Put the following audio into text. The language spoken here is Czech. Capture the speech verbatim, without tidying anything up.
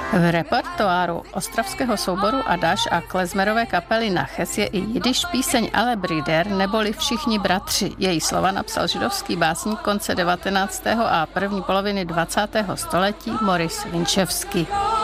V repertoáru ostravského souboru Adaš a klezmerové kapely Naches je i jidiš píseň Ale Brider neboli Všichni bratři. Její slova napsal židovský básník konce devatenáctého a první poloviny dvacátého století Moris Linčevský.